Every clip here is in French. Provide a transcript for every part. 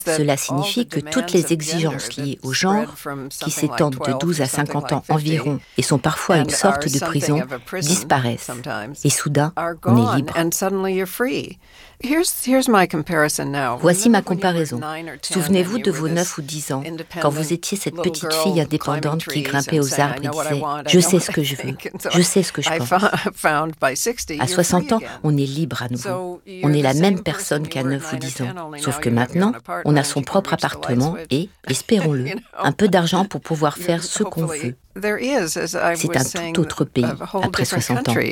Cela signifie que toutes les exigences liées au genre, qui s'étendent de 12 à 50 ans environ et sont parfois une sorte de prison, disparaissent. Et soudain, on est libre. Voici ma comparaison. Souvenez-vous de vos 9 ou 10 ans, quand vous étiez cette petite fille indépendante qui grimpait aux arbres et disait « Je sais ce que je veux, je sais ce que je pense ». À 60 ans, on est libre à nouveau. On est la même personne qu'à 9 ou 10 ans. Sauf que maintenant, on a son propre appartement et, espérons-le, un peu d'argent pour pouvoir faire ce qu'on veut. C'est un tout autre pays après 60 ans.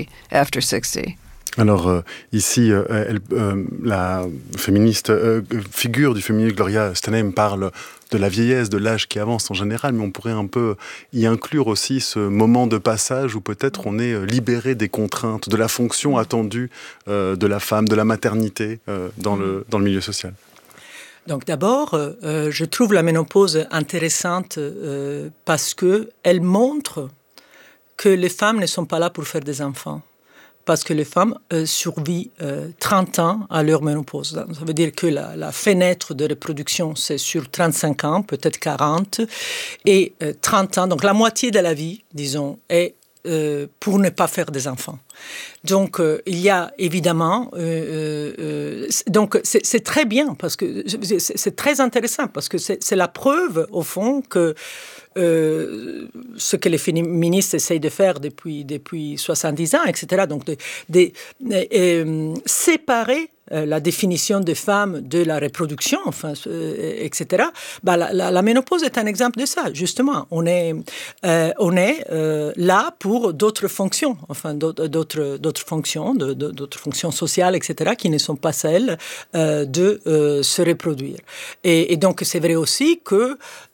Alors ici, la féministe figure du féminisme Gloria Steinem parle de la vieillesse, de l'âge qui avance en général, mais on pourrait un peu y inclure aussi ce moment de passage où peut-être on est libéré des contraintes, de la fonction attendue de la femme, de la maternité dans le milieu social. Donc d'abord, je trouve la ménopause intéressante parce qu'elle montre que les femmes ne sont pas là pour faire des enfants. Parce que les femmes survivent 30 ans à leur ménopause. Ça veut dire que la fenêtre de reproduction, c'est sur 35 ans, peut-être 40, et 30 ans, donc la moitié de la vie, disons, est pour ne pas faire des enfants. Donc, il y a évidemment... donc, c'est très bien, parce que c'est très intéressant, parce que c'est la preuve, au fond, que ce que les féministes essayent de faire depuis 70 ans, etc. Donc, séparer la définition des femmes de la reproduction, enfin, etc. Bah, la ménopause est un exemple de ça, justement. On est là pour d'autres fonctions, enfin, d'autres fonctions sociales, etc., qui ne sont pas celles de se reproduire. Et donc, c'est vrai aussi que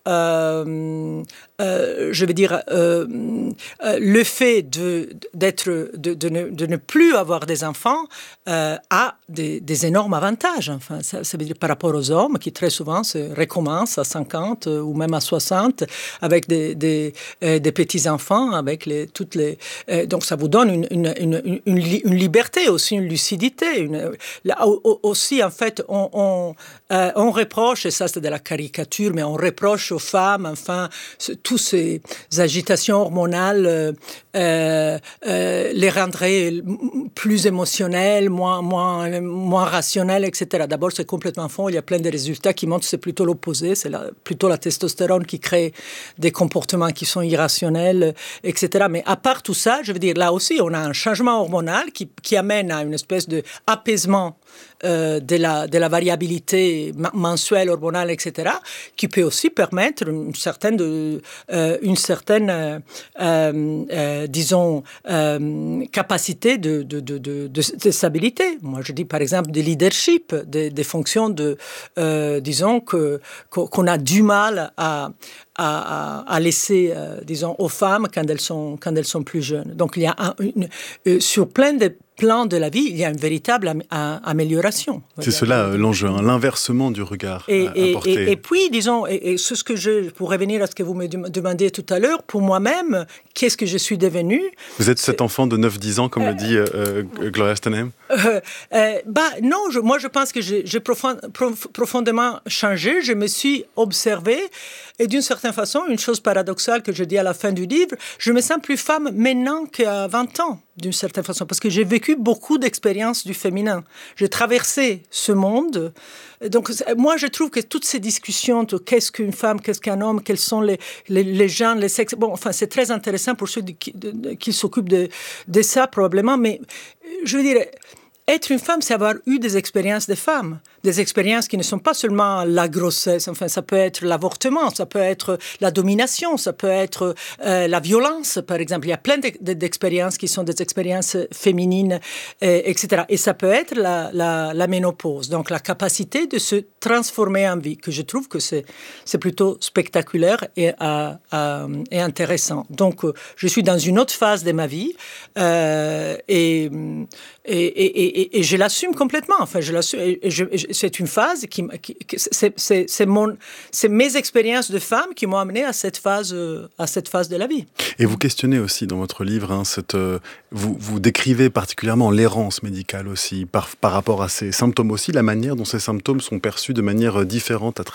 je veux dire, le fait de ne plus avoir des enfants a des énormes avantages. Enfin, ça veut dire par rapport aux hommes qui très souvent se recommencent à 50 ou même à 60 avec des petits-enfants, avec toutes les... donc ça vous donne une liberté aussi, une lucidité. Aussi, en fait, on reproche, et ça c'est de la caricature, mais on reproche aux femmes, enfin, toutes ces agitations hormonales les rendraient plus émotionnelles, moins rationnelles, etc. D'abord, c'est complètement faux. Il y a plein de résultats qui montrent que c'est plutôt l'opposé. C'est plutôt la testostérone qui crée des comportements qui sont irrationnels, etc. Mais à part tout ça, je veux dire, là aussi, on a un changement hormonal qui amène à une espèce d'apaisement de la variabilité mensuelle, hormonale, etc., qui peut aussi permettre une certaine disons, capacité de stabilité. Moi, je dis par exemple de leadership, des fonctions disons, qu'on a du mal à laisser, disons, aux femmes quand elles sont plus jeunes. Donc, il y a sur plein de plans de la vie, il y a une véritable amélioration. C'est cela l'enjeu, l'inversement du regard apporté. Et puis, disons, et pour revenir à ce que vous me demandiez tout à l'heure, pour moi-même, qu'est-ce que je suis devenue? Vous êtes cet enfant de 9-10 ans, comme le dit Gloria Steinem? Non, moi je pense que j'ai profondément changé. Je me suis observée et d'une certaine façon, une chose paradoxale que je dis à la fin du livre, je me sens plus femme maintenant qu'à 20 ans, d'une certaine façon, parce que j'ai vécu beaucoup d'expériences du féminin. J'ai traversé ce monde. Donc, moi, je trouve que toutes ces discussions de qu'est-ce qu'une femme, qu'est-ce qu'un homme, quels sont les genres, les sexes, bon, enfin, c'est très intéressant pour ceux qui s'occupent de ça, probablement, mais je veux dire... Être une femme, c'est avoir eu des expériences de femmes, des expériences qui ne sont pas seulement la grossesse, enfin ça peut être l'avortement, ça peut être la domination, ça peut être la violence, par exemple. Il y a plein d'expériences qui sont des expériences féminines, etc. Et ça peut être la ménopause, donc la capacité de se transformer en vie, que je trouve que c'est plutôt spectaculaire et intéressant. Donc je suis dans une autre phase de ma vie et Et je l'assume complètement. Enfin, c'est une phase c'est mes expériences de femme qui m'ont amené à cette phase de la vie. Et vous questionnez aussi dans votre livre, vous décrivez particulièrement l'errance médicale aussi, par rapport à ces symptômes aussi, la manière dont ces symptômes sont perçus de manière différente